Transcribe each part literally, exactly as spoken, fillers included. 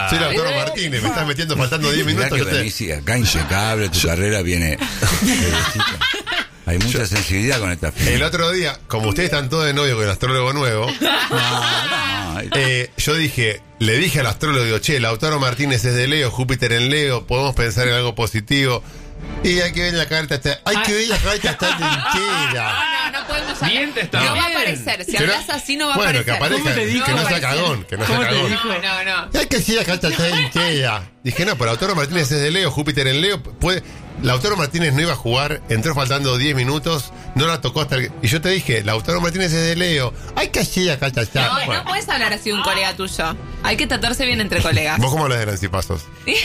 Soy Lautaro Martínez, me estás metiendo faltando diez minutos. Que venís, acá impecable, tu carrera viene. Hay mucha sensibilidad con esta fecha. El otro día, como ustedes están todos de novio con el astrólogo nuevo, no, no. Eh, yo dije, le dije al astrólogo, digo, che, Lautaro Martínez es de Leo, Júpiter en Leo, podemos pensar en algo positivo. Y hay que ver la carta, está, hay que ver la carta está entera. No, no, no podemos hablar. Bien te está No bien. va a aparecer. Si Que no- hablas así no va a bueno, aparecer. que aparezca, te dijo? que no va a sea aparecer. cagón, que no sea ¿Cómo te cagón. dijo? No, no, no. Hay que decir la carta está entera. Dije, no, pero Lautaro Martínez es de Leo, Júpiter en Leo, puede... Lautaro Martínez no iba a jugar, entró faltando diez minutos, no la tocó hasta el... Y yo te dije, Lautaro Martínez es de Leo, hay que decir la carta está. No, no puedes hablar así de un colega tuyo. Hay que tratarse bien entre colegas. ¿Vos cómo hablas de Nancy Pasos?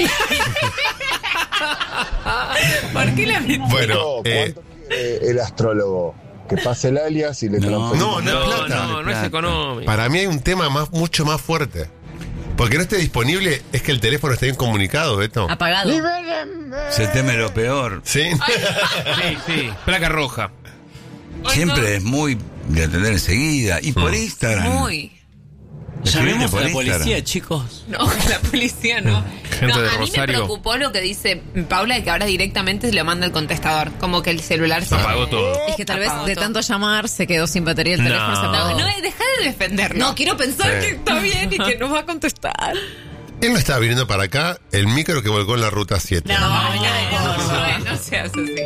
¿Por qué la metí? Bueno, eh, ¿Cuánto quiere el astrólogo? Que pase el alias y le No, transfiere. no, no es No, plata. no, no es económico. Para mí hay un tema más, mucho más fuerte. Porque no esté disponible, es que el teléfono está bien comunicado, Beto. Apagado. Se teme lo peor. ¿Sí? Sí, sí. Placa roja. Siempre es muy de atender enseguida. Y por Instagram. Muy. Escribite Llamemos a por la Instagram. policía, chicos. No, la policía no. Gente no, de a mí me Rosario. preocupó lo que dice Paula, de que ahora directamente se lo manda el contestador. Como que el celular se Apagó todo. Es que tal vez Apagó de todo. tanto llamar se quedó sin batería el No. teléfono. Se apagó. No, no, deja de defenderlo. No, quiero pensar Sí. que está bien y que nos va a contestar. Él no estaba viniendo para acá, el micro que volcó en la ruta siete. No, no, no, no, no seas así.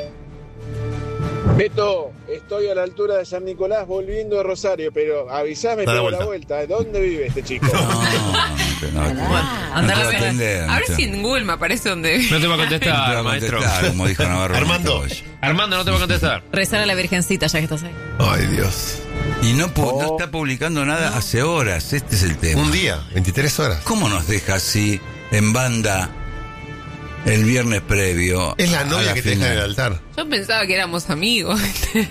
Beto, estoy a la altura de San Nicolás volviendo de Rosario, pero avísame, Da la pego la vuelta. vuelta. ¿Dónde vive este chico? No, no, no, no, andar te a va a ver. atender, A ver no si te- en Google me aparece donde No te va a no te va contestar, a maestro. contestar, como dijo Navarro. Armando. Armando no te va a contestar. Rezar a la Virgencita ya que estás ahí. Ay, Dios. Y no, pu- no está publicando nada hace horas. Este es el tema. Un día, veintitrés horas. ¿Cómo nos deja así en banda el viernes previo? Es la a novia que te deja en el final? altar. Yo pensaba que éramos amigos.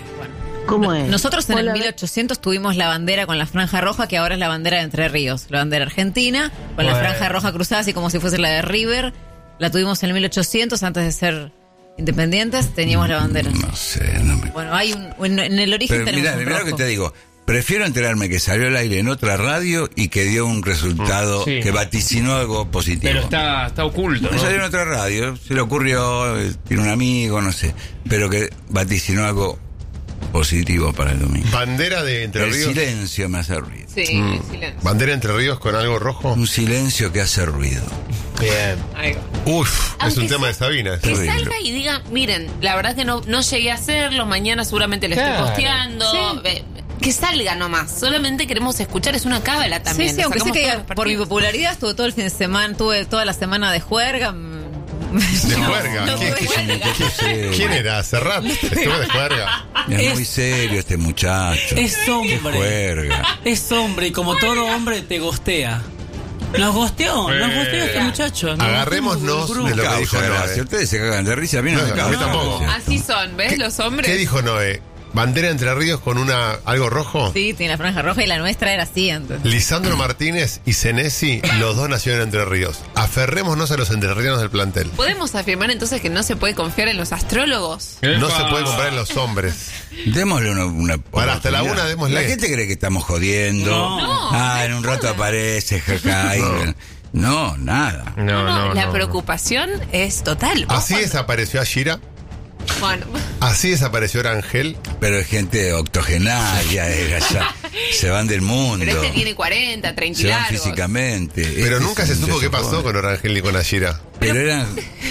¿Cómo es? Nosotros en Hola, el mil ochocientos tuvimos la bandera con la franja roja, que ahora es la bandera de Entre Ríos. La bandera argentina, con la Bueno. franja roja cruzada, así como si fuese la de River. La tuvimos en el mil ochocientos, antes de ser independientes, teníamos la bandera. No sé, no me... Bueno, hay un, en, en el origen Pero tenemos mirá, un mirá lo que rojo. te digo. Prefiero enterarme que salió al aire en otra radio y que dio un resultado Sí. que vaticinó algo positivo. Pero está, está oculto, Me ¿no? salió en otra radio, se le ocurrió, eh, tiene un amigo, no sé, pero que vaticinó algo positivo para el domingo. Bandera de Entre El Ríos. silencio me hace ruido. Sí, Mm. silencio. Bandera Entre Ríos con algo rojo. Un silencio que hace ruido. Bien. Ahí va. Uf, es Aunque un tema sea- de Sabina. Que Terrible. salga y diga, miren, la verdad que no, no llegué a hacerlo, mañana seguramente lo Claro. estoy posteando. Sí. Eh, Que salga nomás, solamente queremos escuchar, es una cábala también. Sí, sí, aunque sé Sacamos que todos los por mi partidos. popularidad estuve todo el fin de semana, tuve toda la semana de juerga. mm, De no, juerga. no ¿Quién- tuve quién- juerga. Sí. ¿Quién era? ¿Serrat? Estuvo de juerga. Es, Es- muy serio este muchacho. Es Qué hombre. juerga. Es hombre y como todo hombre te gostea. Nos gosteó, nos gosteó este muchacho. Nos Agarrémonos gosteó el grupo. de lo que Causa dijo Noé. gracia. Ustedes se cagan de risa, a mí no, No, me a mí causa tampoco. gracia. Así son, ¿ves? Los hombres. ¿Qué dijo Noé? ¿Bandera Entre Ríos con una algo rojo? Sí, tiene la franja roja y la nuestra era así antes. Lisandro Martínez y Senesi, los dos nacieron en Entre Ríos. Aferrémonos a los entrerrianos del plantel. ¿Podemos afirmar entonces que no se puede confiar en los astrólogos? No se puede comprar en los hombres. Démosle una, una Para hasta la oportunidad. una, démosle. La gente cree que estamos jodiendo. No. Ah, en un rato aparece, jaja. y- No, nada. No, no, la no. preocupación es total. ¿Vos Así cuando- desapareció Ashira, Bueno, así desapareció Orangel. Pero es gente octogenaria, eh, ya se van del mundo. pero este tiene cuarenta, treinta y Se van largos. físicamente. Pero Este nunca es se un supo qué pasó desojón. con Orangel y con Ashira. Pero eran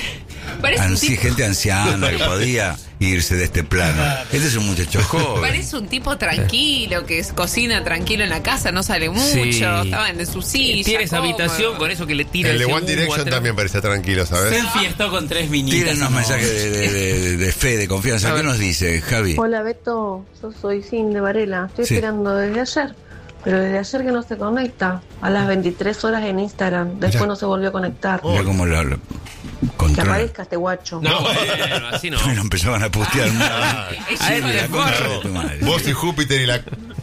Parece un, ansi- tipo, gente anciana que podía irse de este plano. Este es un muchacho joven. parece un tipo tranquilo, que es- cocina tranquilo en la casa, no sale mucho, Sí. estaba en su silla. Tiene esa cómodo. habitación con eso que le tira El de ese One humo Direction atrás. también parecía tranquilo, Se ¿sabes? enfiestó con tres minitas. Tírenos amor. mensajes de, de, de- de fe, de confianza. ¿Qué nos dice, Javi? Hola Beto, yo soy Sin de Varela. Estoy Sí. esperando desde ayer, pero desde ayer que no se conecta. A las veintitrés horas en Instagram, después Mira. no se volvió a conectar. Mira cómo lo, lo Que controla. aparezca este guacho. No, bueno, así no. Bueno, empezaban a pustear. Es Ay, hijo de la concha forro. de tu madre. Vos y Júpiter y la...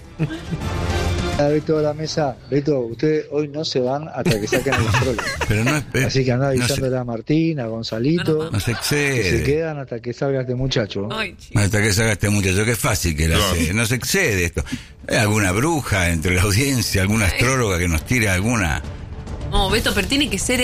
Hola, Beto, a la mesa. Beto, ustedes hoy no se van hasta que saquen el astrólogo. Pero no es. eh, Así que andá no se, avisándole a Martín, a Gonzalito, no se que se excede. quedan hasta que salga este muchacho. Ay, chico. Hasta que salga este muchacho, que es fácil que la Claro. hace. No se excede esto. ¿Hay alguna bruja entre la audiencia, alguna astróloga que nos tire alguna? No, Beto, pero tiene que ser